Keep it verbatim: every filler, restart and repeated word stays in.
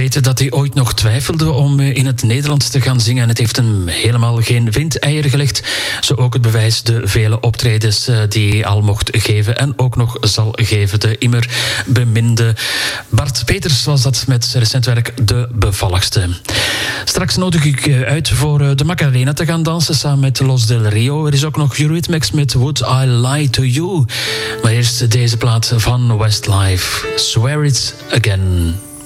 weten dat hij ooit nog twijfelde om in het Nederlands te gaan zingen. En het heeft hem helemaal geen windeieren gelegd. Zo ook het bewijs de vele optredens die hij al mocht geven en ook nog zal geven. De immer beminde Bart Peters was dat met zijn recent werk De Bevalligste. Straks nodig ik uit voor de Macarena te gaan dansen samen met Los Del Rio. Er is ook nog Eurythmics met Would I Lie to You. Maar eerst deze plaat van Westlife. Swear It Again.